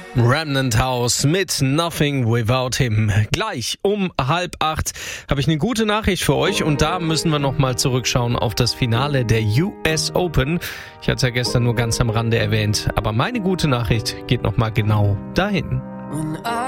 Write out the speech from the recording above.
Remnant House mit Nothing Without Him. Gleich um 7:30 habe ich eine gute Nachricht für euch und da müssen wir nochmal zurückschauen auf das Finale der US Open. Ich hatte es ja gestern nur ganz am Rande erwähnt, aber meine gute Nachricht geht nochmal genau dahin.